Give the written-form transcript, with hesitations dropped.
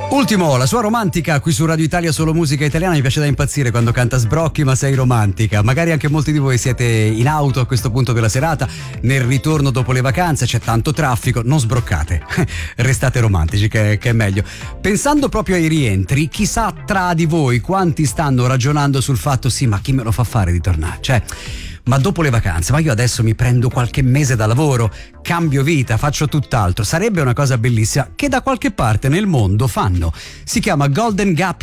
Ultimo, la sua romantica qui su Radio Italia, solo musica italiana. Mi piace da impazzire quando canta Sbrocchi ma sei romantica. Magari anche molti di voi siete in auto a questo punto della serata, nel ritorno dopo le vacanze, c'è tanto traffico, non sbroccate, restate romantici che è meglio. Pensando proprio ai rientri, chissà tra di voi quanti stanno ragionando sul fatto sì, ma chi me lo fa fare di tornare? Cioè, ma dopo le vacanze, ma io adesso mi prendo qualche mese da lavoro, cambio vita, faccio tutt'altro. Sarebbe una cosa bellissima che da qualche parte nel mondo fanno. Si chiama Golden Gap